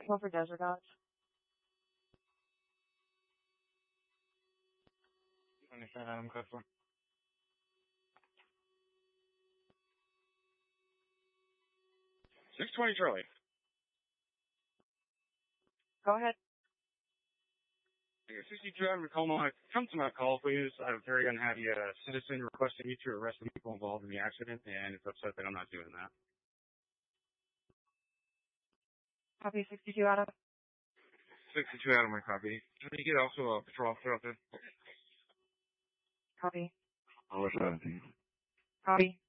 Go for Desert Dots. 27 Adam code for. 620 Charlie. Go ahead. 62 Adam Tacoma. Come to my call, please. I have a very unhappy citizen requesting me to arrest the people involved in the accident, and it's upset that I'm not doing that. Copy 62 Adam. 62 Adam, my copy. Can you get also a patrol officer out there? Copy. Oh, 17. Copy.